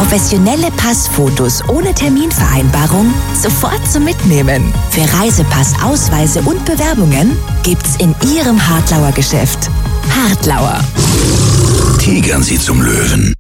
Professionelle Passfotos ohne Terminvereinbarung sofort zum Mitnehmen. Für Reisepass, Ausweise und Bewerbungen gibt's in Ihrem Hartlauer Geschäft. Hartlauer. Tigern Sie zum Löwen.